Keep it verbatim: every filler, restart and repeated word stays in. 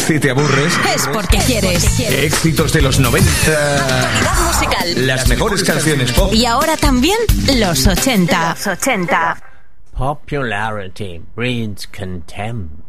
Si te aburres, es porque quieres. Éxitos de los noventa. Actualidad musical. Las mejores canciones pop. Y ahora también los ochenta. Los ochenta. Popularity breeds contempt.